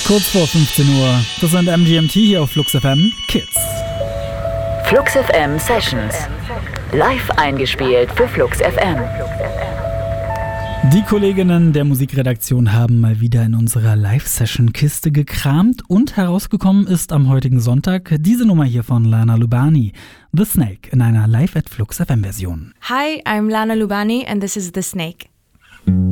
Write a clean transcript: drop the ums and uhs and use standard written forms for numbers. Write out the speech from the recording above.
Kurz vor 15 Uhr. Das sind MGMT hier auf Flux FM Kids. Flux FM Sessions. Live eingespielt für Flux FM. Die Kolleginnen der Musikredaktion haben mal wieder in unserer Live-Session-Kiste gekramt und herausgekommen ist am heutigen Sonntag diese Nummer hier von Lana Lubani, The Snake, in einer Live at Flux FM Version. Hi, I'm Lana Lubani and this is The Snake.